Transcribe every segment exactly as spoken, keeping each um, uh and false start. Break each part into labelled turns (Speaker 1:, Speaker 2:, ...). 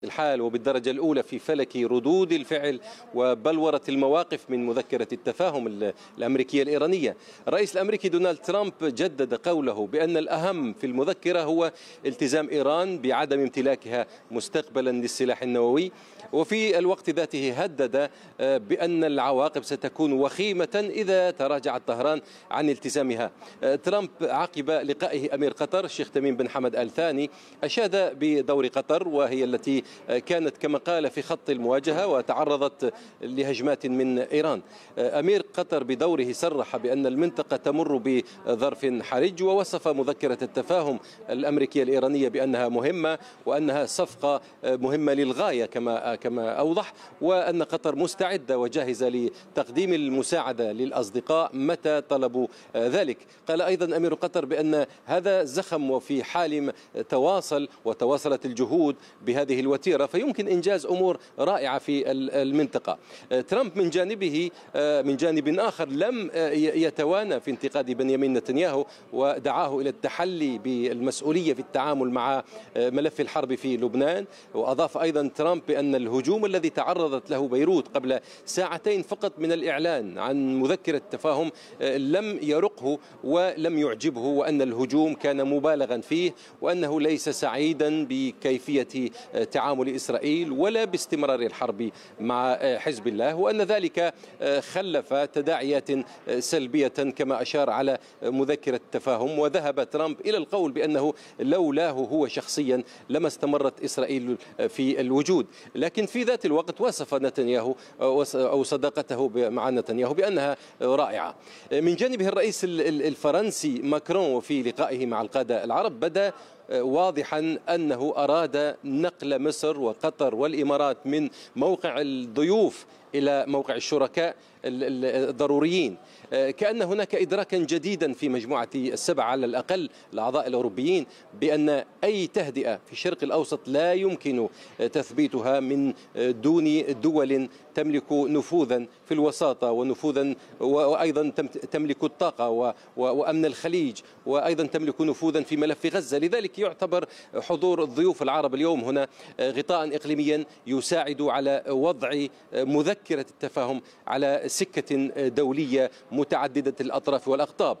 Speaker 1: الحال وبالدرجة الأولى في فلك ردود الفعل وبلورة المواقف من مذكرة التفاهم الأمريكية الإيرانية. الرئيس الأمريكي دونالد ترامب جدد قوله بأن الأهم في المذكرة هو التزام إيران بعدم امتلاكها مستقبلا للسلاح النووي، وفي الوقت ذاته هدد بأن العواقب ستكون وخيمة إذا تراجعت طهران عن التزامها. ترامب عقب لقائه أمير قطر الشيخ تميم بن حمد آل ثاني أشاد بدور قطر، وهي التي كانت كما قال في خط المواجهة وتعرضت لهجمات من إيران. أمير قطر بدوره صرح بأن المنطقة تمر بظرف حرج، ووصف مذكرة التفاهم الأمريكية الإيرانية بأنها مهمة وأنها صفقة مهمة للغاية كما كما أوضح، وأن قطر مستعدة وجاهزة لتقديم المساعدة للأصدقاء متى طلبوا ذلك. قال أيضا أمير قطر بأن هذا زخم، وفي حال تواصل وتواصلت الجهود بهذه الوتيرة فيمكن إنجاز أمور رائعة في المنطقة. ترامب من جانبه من جانب آخر لم يتوانى في انتقاد بنيامين نتنياهو، ودعاه إلى التحلي بالمسؤولية في التعامل مع ملف الحرب في لبنان. وأضاف أيضا ترامب بأن الهجوم الذي تعرضت له بيروت قبل ساعتين فقط من الإعلان عن مذكرة التفاهم لم يرقه ولم يعجبه، وأن الهجوم كان مبالغا فيه، وأنه ليس سعيدا بكيفية تعامل إسرائيل ولا باستمرار الحرب مع حزب الله، وأن ذلك خلف تداعيات سلبية كما أشار على مذكرة التفاهم. وذهب ترامب إلى القول بأنه لولاه هو شخصيا لما استمرت إسرائيل في الوجود. لكن في ذات الوقت وصف نتنياهو أو صداقته مع نتنياهو بأنها رائعة. من جانبه الرئيس الفرنسي ماكرون في لقائه مع القادة العرب بدا واضحا أنه أراد نقل مصر وقطر والإمارات من موقع الضيوف إلى موقع الشركاء الضروريين، كأن هناك إدراكا جديدا في مجموعة السبع على الأقل الأعضاء الأوروبيين بأن أي تهدئة في الشرق الأوسط لا يمكن تثبيتها من دون دول تملك نفوذا في الوساطة ونفوذا وأيضا تملك الطاقة وأمن الخليج، وأيضا تملك نفوذا في ملف غزة. لذلك يعتبر حضور الضيوف العرب اليوم هنا غطاء إقليميا يساعد على وضع مذكرة التفاهم على سكة دولية متعددة الأطراف والأقطاب.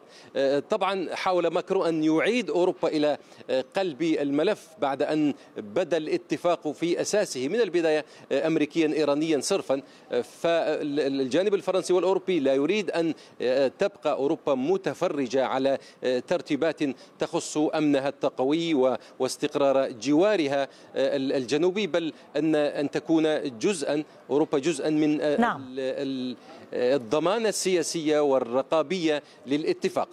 Speaker 1: طبعا حاول ماكرون أن يعيد أوروبا إلى قلب الملف بعد أن بدا الاتفاق في أساسه من البداية أمريكيا إيرانيا صرفا، فالجانب الفرنسي والأوروبي لا يريد أن تبقى أوروبا متفرجة على ترتيبات تخص أمنها التقوي واستقرار جوارها الجنوبي، بل أن أن تكون جزءا أوروبا جزءا من
Speaker 2: نعم.
Speaker 1: الضمانة السياسية والرقابية للاتفاق.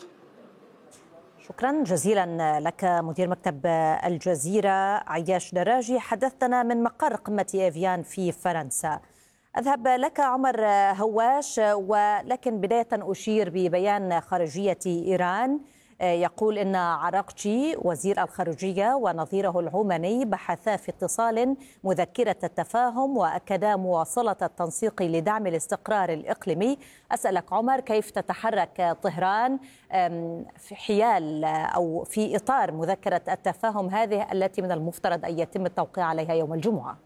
Speaker 2: شكرا جزيلا لك مدير مكتب الجزيرة عياش دراجي، حدثتنا من مقر قمة إيفيان في فرنسا. أذهب لك عمر هواش، ولكن بداية أشير ببيان خارجية إيران يقول إن عراقجي وزير الخارجية ونظيره العماني بحثا في اتصال مذكرة التفاهم وأكدا مواصلة التنسيق لدعم الاستقرار الإقليمي. أسألك عمر، كيف تتحرك طهران في حيال أو في إطار مذكرة التفاهم هذه التي من المفترض أن يتم التوقيع عليها يوم الجمعة؟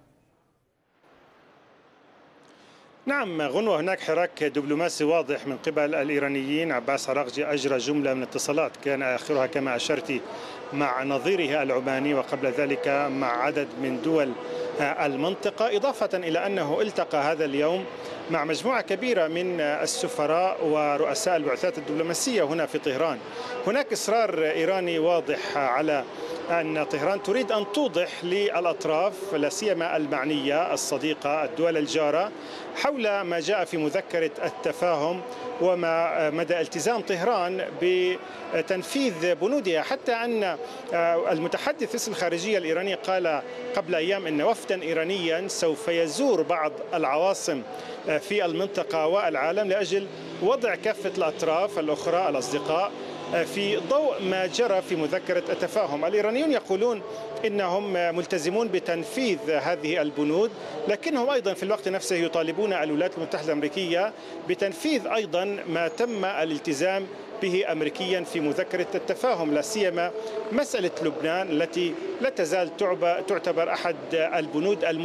Speaker 3: نعم غنوة، هناك حراك دبلوماسي واضح من قبل الإيرانيين. عباس عراقجي أجرى جملة من اتصالات كان آخرها كما أشرت مع نظيره العماني، وقبل ذلك مع عدد من دول المنطقة، إضافة إلى أنه التقى هذا اليوم مع مجموعة كبيرة من السفراء ورؤساء البعثات الدبلوماسية هنا في طهران. هناك إصرار إيراني واضح على أن طهران تريد أن توضح للأطراف لا سيما المعنية الصديقة الدول الجارة حول ما جاء في مذكرة التفاهم وما مدى التزام طهران بتنفيذ بنودها، حتى أن المتحدث باسم الخارجية الإيرانية قال قبل أيام أن وفدا إيرانيا سوف يزور بعض العواصم في المنطقة والعالم لأجل وضع كافة الأطراف الأخرى الأصدقاء في ضوء ما جرى في مذكرة التفاهم. الإيرانيون يقولون إنهم ملتزمون بتنفيذ هذه البنود، لكنهم أيضا في الوقت نفسه يطالبون الولايات المتحدة الأمريكية بتنفيذ أيضا ما تم الالتزام به أمريكيا في مذكرة التفاهم، لا سيما مسألة لبنان التي لا تزال تعتبر أحد البنود